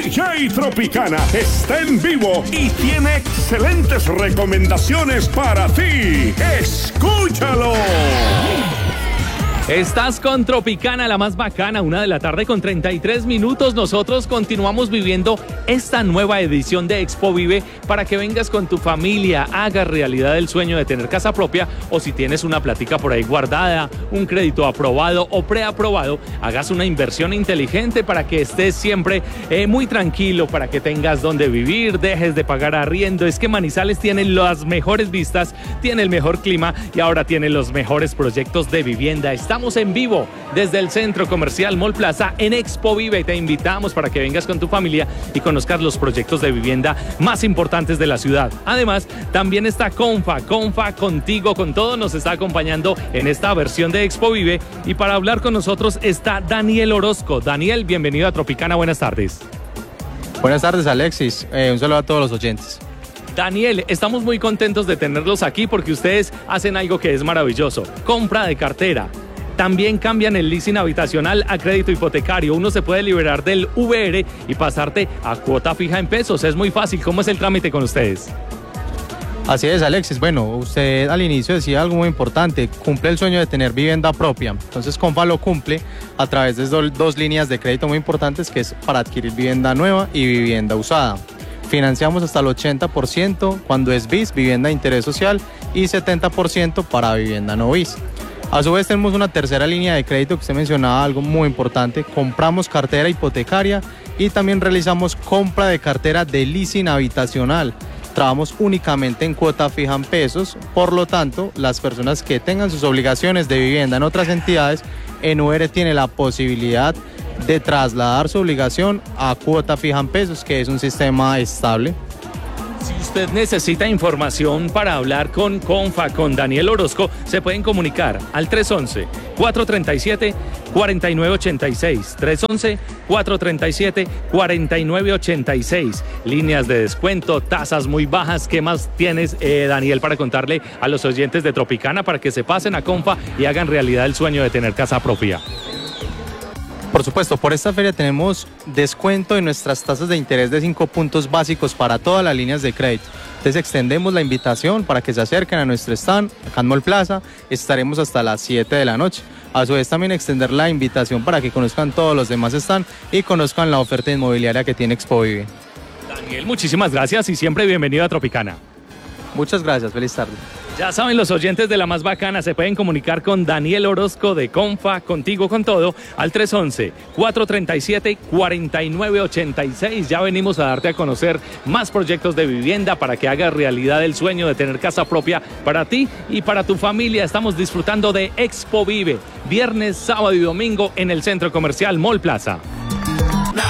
DJ Tropicana está en vivo y tiene excelentes recomendaciones para ti. ¡Escúchalo! Estás con Tropicana, la más bacana, 1:33 p.m. Nosotros continuamos viviendo esta nueva edición de Expo Vive para que vengas con tu familia, hagas realidad el sueño de tener casa propia, o si tienes una plática por ahí guardada, un crédito aprobado o preaprobado, hagas una inversión inteligente para que estés siempre muy tranquilo, para que tengas donde vivir, dejes de pagar arriendo. Es que Manizales tiene las mejores vistas, tiene el mejor clima y ahora tiene los mejores proyectos de vivienda. Estamos en vivo desde el Centro Comercial Mall Plaza en Expo Vive y te invitamos para que vengas con tu familia y conozcas los proyectos de vivienda más importantes de la ciudad. Además, también está Confa contigo, con todo, nos está acompañando en esta versión de Expo Vive, y para hablar con nosotros está Daniel Orozco. Daniel, bienvenido a Tropicana, buenas tardes. Buenas tardes, Alexis, un saludo a todos los oyentes. Daniel, estamos muy contentos de tenerlos aquí porque ustedes hacen algo que es maravilloso: compra de cartera. También cambian el leasing habitacional a crédito hipotecario. Uno se puede liberar del VR y pasarte a cuota fija en pesos. Es muy fácil. ¿Cómo es el trámite con ustedes? Así es, Alexis. Bueno, usted al inicio decía algo muy importante: cumple el sueño de tener vivienda propia. Entonces, Confa lo cumple a través de dos líneas de crédito muy importantes, que es para adquirir vivienda nueva y vivienda usada. Financiamos hasta el 80% cuando es BIS, vivienda de interés social, y 70% para vivienda no BIS. A su vez, tenemos una tercera línea de crédito que usted mencionaba, algo muy importante: compramos cartera hipotecaria y también realizamos compra de cartera de leasing habitacional. Trabajamos únicamente en cuota fija en pesos, por lo tanto, las personas que tengan sus obligaciones de vivienda en otras entidades, en UR tiene la posibilidad de trasladar su obligación a cuota fija en pesos, que es un sistema estable. Si usted necesita información para hablar con Confa, con Daniel Orozco, se pueden comunicar al 311-437-4986. 311-437-4986. Líneas de descuento, tasas muy bajas. ¿Qué más tienes, Daniel, para contarle a los oyentes de Tropicana para que se pasen a Confa y hagan realidad el sueño de tener casa propia? Por supuesto, por esta feria tenemos descuento en nuestras tasas de interés de 5 puntos básicos para todas las líneas de crédito. Entonces extendemos la invitación para que se acerquen a nuestro stand, acá en Mall Plaza. Estaremos hasta las 7 de la noche. A su vez, también extender la invitación para que conozcan todos los demás stands y conozcan la oferta inmobiliaria que tiene Expo Vive. Daniel, muchísimas gracias y siempre bienvenido a Tropicana. Muchas gracias, feliz tarde. Ya saben, los oyentes de la más bacana se pueden comunicar con Daniel Orozco de Confa, contigo con todo, al 311-437-4986. Ya venimos a darte a conocer más proyectos de vivienda para que hagas realidad el sueño de tener casa propia para ti y para tu familia. Estamos disfrutando de Expo Vive, viernes, sábado y domingo en el Centro Comercial Mall Plaza.